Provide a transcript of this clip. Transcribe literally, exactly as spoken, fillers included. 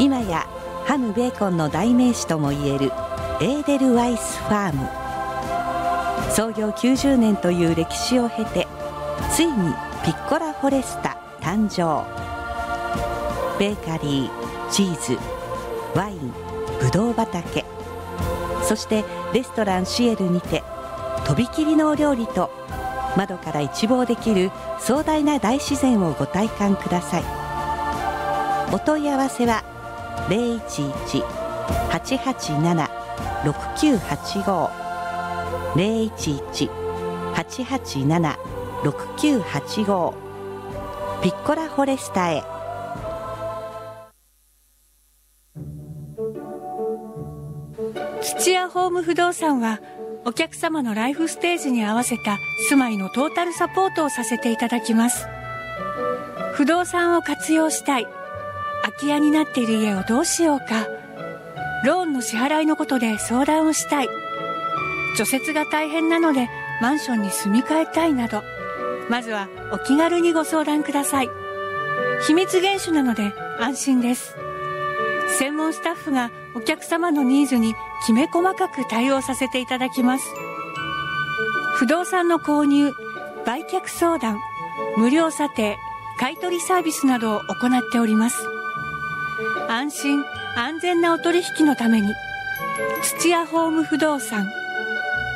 今やハムベーコンの代名詞ともいえるエーデルワイスファーム。創業きゅうじゅうねんという歴史を経て、ついにピッコラフォレスタ誕生。ベーカリー、チーズ、ワイン、ブドウ畑、そしてレストランシエルにてとびきりのお料理と窓から一望できる壮大な大自然をご体感ください。お問い合わせはゼロいちいち はちはちなな ろくきゅうはちご ゼロいちいち はちはちなな ろくきゅうはちご ピッコラフォレスタへ。 土屋ホーム不動産はお客様のライフステージに合わせた住まいのトータルサポートをさせていただきます。不動産を活用したい、空き家になっている家をどうしようか、ローンの支払いのことで相談をしたい、除雪が大変なのでマンションに住み替えたいなど、まずはお気軽にご相談ください。秘密厳守なので安心です。専門スタッフがお客様のニーズにきめ細かく対応させていただきます。不動産の購入、売却相談、無料査定、買取サービスなどを行っております。安心安全なお取引のために土屋ホーム不動産